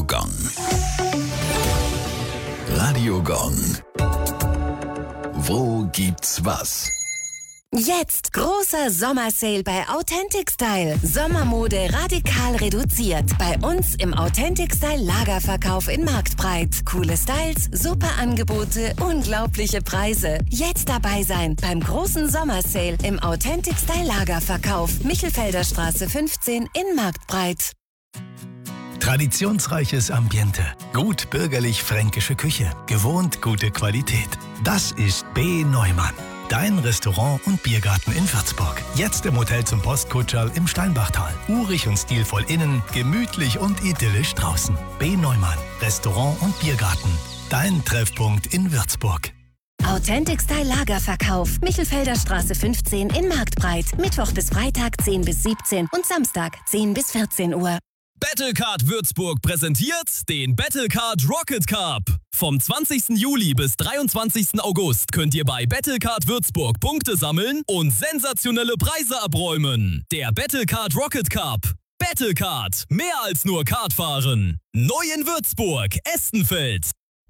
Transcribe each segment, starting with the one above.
Gong. Radio Gong. Wo gibt's was? Jetzt großer Sommersale bei Authentic Style. Sommermode radikal reduziert. Bei uns im Authentic Style Lagerverkauf in Marktbreit. Coole Styles, super Angebote, unglaubliche Preise. Jetzt dabei sein beim großen Sommersale im Authentic Style Lagerverkauf. Michelfelder Straße 15 in Marktbreit. Traditionsreiches Ambiente, gut bürgerlich-fränkische Küche, gewohnt gute Qualität. Das ist B. Neumann. Dein Restaurant und Biergarten in Würzburg. Jetzt im Hotel zum Postkutscherl im Steinbachtal. Urig und stilvoll innen, gemütlich und idyllisch draußen. B. Neumann. Restaurant und Biergarten. Dein Treffpunkt in Würzburg. Authentic Style Lagerverkauf. Michelfelder Straße 15 in Marktbreit. Mittwoch bis Freitag 10 bis 17 und Samstag 10 bis 14 Uhr. Battlecard Würzburg präsentiert den Battlecard Rocket Cup. Vom 20. Juli bis 23. August könnt ihr bei Battlecard Würzburg Punkte sammeln und sensationelle Preise abräumen. Der Battlecard Rocket Cup. Battlecard. Mehr als nur Kart fahren. Neu in Würzburg, Estenfeld.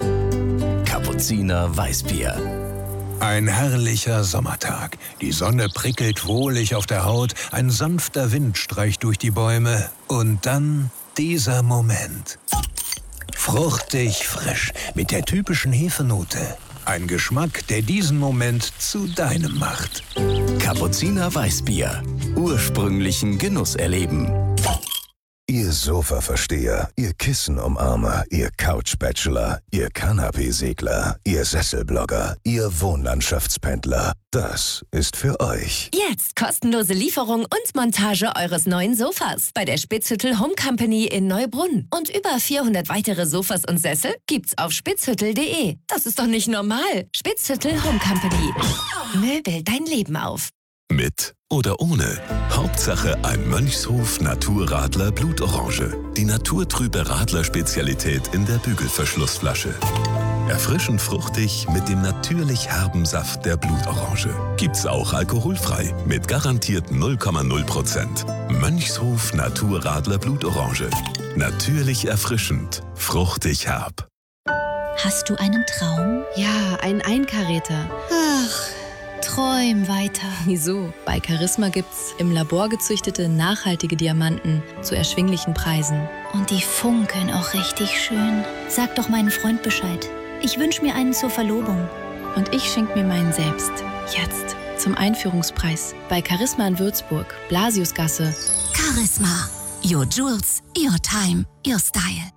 Kapuziner Weißbier. Ein herrlicher Sommertag. Die Sonne prickelt wohlig auf der Haut, ein sanfter Wind streicht durch die Bäume und dann dieser Moment. Fruchtig frisch, mit der typischen Hefenote. Ein Geschmack, der diesen Moment zu deinem macht. Kapuziner Weißbier. Ursprünglichen Genuss erleben. Ihr Sofa-Versteher, ihr Kissen-Umarmer, ihr Couch-Bachelor, ihr Kanapee-Segler, ihr Sesselblogger, ihr Wohnlandschaftspendler. Das ist für euch. Jetzt kostenlose Lieferung und Montage eures neuen Sofas bei der Spitzhüttel Home Company in Neubrunn. Und über 400 weitere Sofas und Sessel gibt's auf spitzhüttel.de. Das ist doch nicht normal. Spitzhüttel Home Company. Möbel dein Leben auf. Mit oder ohne. Hauptsache ein Mönchshof Naturradler Blutorange. Die naturtrübe Radler-Spezialität in der Bügelverschlussflasche. Erfrischend fruchtig mit dem natürlich herben Saft der Blutorange. Gibt's auch alkoholfrei mit garantiert 0,0%. Mönchshof Naturradler Blutorange. Natürlich erfrischend, fruchtig herb. Hast du einen Traum? Ja, einen Einkaräter. Ach, träum weiter. Wieso? Bei Charisma gibt's im Labor gezüchtete, nachhaltige Diamanten zu erschwinglichen Preisen. Und die funkeln auch richtig schön. Sag doch meinen Freund Bescheid. Ich wünsche mir einen zur Verlobung. Und ich schenke mir meinen selbst. Jetzt. Zum Einführungspreis. Bei Charisma in Würzburg. Blasiusgasse. Charisma. Your Jewels, your time, your style.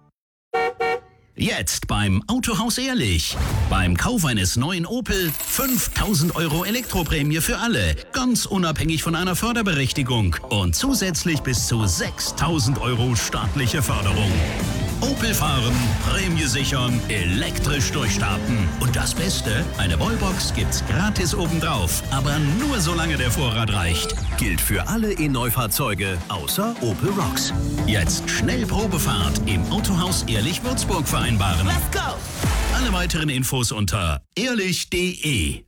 Jetzt beim Autohaus Ehrlich. Beim Kauf eines neuen Opel 5.000 € Elektroprämie für alle. Ganz unabhängig von einer Förderberechtigung. Und zusätzlich bis zu 6.000 € staatliche Förderung. Opel fahren, Prämie sichern, elektrisch durchstarten. Und das Beste, eine Wallbox gibt's gratis obendrauf. Aber nur solange der Vorrat reicht. Gilt für alle E-Neufahrzeuge außer Opel Rocks. Jetzt schnell Probefahrt im Autohaus Ehrlich Würzburg vereinbaren. Let's go! Alle weiteren Infos unter ehrlich.de.